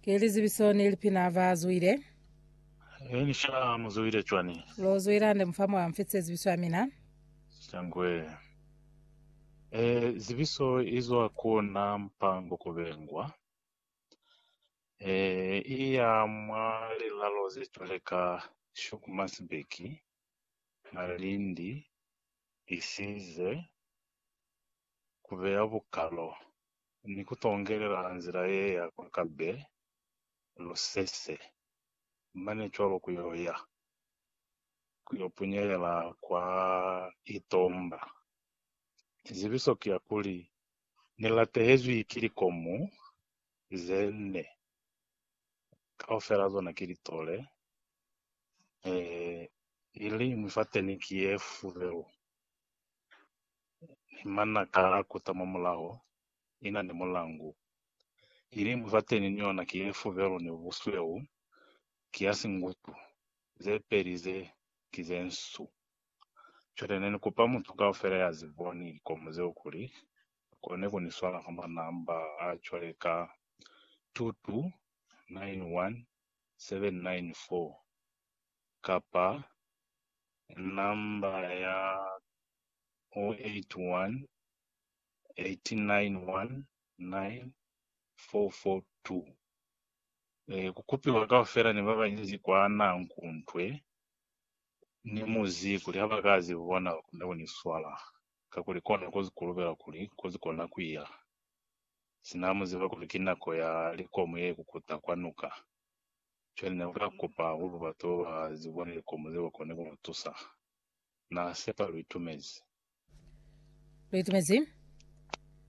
Kelizibisoni ilipina vazuire. Nisha muzuire chwani. Lozuira ande mfamo wa mfitse zibiso amina. Shangwe. Zibiso izo akuona mpango kubengwa. Iya mwali lalo zitoleka shukumasibeki. Malindi isize kubera bukalo. Nikutongerera nzira ye ya kwa kabe. Lusese. Mane cholo kuyoya. Kuyopunyela kwa itomba. Zibiso kia kuli nilatehezu ikiri komu zene kaoferazo na kiri tole ili mfate ni kiefu leo imana kara kutama mulaho ina ni mulangu ili mfate ni nyo na kiefu leo ni usweu kiasi ngutu ze perize kizensu chote nene kupa mtu kaofera ya ziboni komu ze ukuli koneko ni swala kama namba achwaleka 2291794 kapa namba ya 0818919442 kukupi wakafera ni baba nyizi kwa ana nkuntwe ni muziku li haba kazi ubona kuneko ni swala kakulikona kozi kulubela kuli kozi kona kuya sinamu ziva kulikina ko ya liko muye kukuta kwanuka chwene navuka kupa ulu bato zibone liko muze wakone kutusa na sepa luitumezi Luitumezi.